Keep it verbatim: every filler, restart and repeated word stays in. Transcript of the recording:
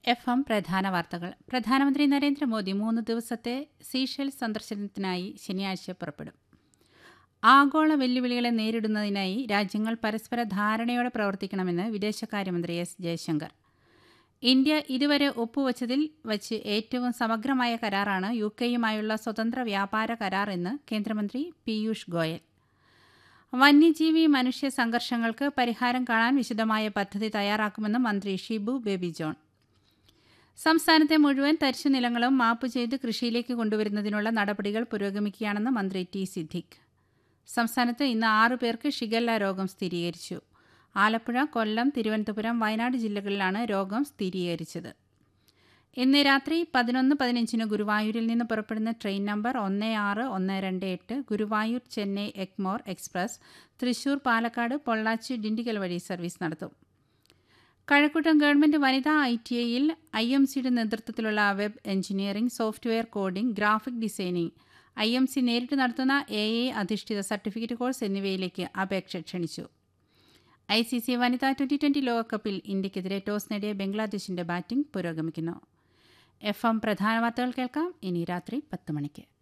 F M പ്രധാന വാർത്തകൾ. പ്രധാനമന്ത്രി നരേന്ദ്രമോദി മൂന്ന് ദിവസത്തെ സീഷെൽസ് സന്ദർശനത്തിനായി ശനിയാഴ്ച പുറപ്പെടും. ആഗോള വെല്ലുവിളികളെ നേരിടുന്നതിനായി രാജ്യങ്ങൾ പരസ്പര ധാരണയോടെ പ്രവർത്തിക്കണമെന്ന് വിദേശകാര്യമന്ത്രി എസ് ജയശങ്കർ. ഇന്ത്യ ഇതുവരെ ഒപ്പുവച്ചതിൽ വച്ച് ഏറ്റവും സമഗ്രമായ കരാറാണ് യു കെയുമായുള്ള സ്വതന്ത്ര വ്യാപാര കരാർ എന്ന് കേന്ദ്രമന്ത്രി പീയൂഷ് ഗോയൽ. വന്യജീവി മനുഷ്യ സംഘർഷങ്ങൾക്ക് പരിഹാരം കാണാൻ വിശദമായ പദ്ധതി തയ്യാറാക്കുമെന്ന് മന്ത്രി ഷിബു ബേബി ജോൺ. സംസ്ഥാനത്തെ മുഴുവൻ തരിശു നിലങ്ങളും മാപ്പ് ചെയ്ത് കൃഷിയിലേക്ക് കൊണ്ടുവരുന്നതിനുള്ള നടപടികൾ പുരോഗമിക്കുകയാണെന്ന് മന്ത്രി ടി സിദ്ദിഖ്. സംസ്ഥാനത്ത് ഇന്ന് ആറു പേർക്ക് ഷിഗല്ല രോഗം സ്ഥിരീകരിച്ചു. ആലപ്പുഴ, കൊല്ലം, തിരുവനന്തപുരം, വയനാട് ജില്ലകളിലാണ് രോഗം സ്ഥിരീകരിച്ചത്. ഇന്ന് രാത്രി പതിനൊന്ന് പതിനഞ്ചിന് ഗുരുവായൂരിൽ നിന്ന് പുറപ്പെടുന്ന ട്രെയിൻ നമ്പർ ഒന്ന് ആറ് ഒന്ന് രണ്ട് എട്ട് ഗുരുവായൂർ ചെന്നൈ എഗ്മോർ എക്സ്പ്രസ് തൃശൂർ, പാലക്കാട്, പൊള്ളാച്ചി, ഡിണ്ടിഗൽ വഴി സർവീസ് നടത്തും. കഴക്കൂട്ടം ഗവൺമെന്റ് വനിതാ ഐ ടി ഐയിൽ ഐ എം സിയുടെ നേതൃത്വത്തിലുള്ള web engineering, software coding, graphic designing, I M C നേരിട്ട് നടത്തുന്ന എ ഐ അധിഷ്ഠിത സർട്ടിഫിക്കറ്റ് കോഴ്സ് എന്നിവയിലേക്ക് അപേക്ഷ ക്ഷണിച്ചു. ഐ സി സി വനിതാ ട്വന്റി ട്വന്റി ലോകകപ്പിൽ ഇന്ത്യക്കെതിരെ ടോസ് നേടിയ ബംഗ്ലാദേശിന്റെ ബാറ്റിംഗ് പുരോഗമിക്കുന്നു. എഫ് എം പ്രധാന വാർത്തകൾ കേൾക്കാം ഇനി രാത്രി പത്ത് മണിക്ക്.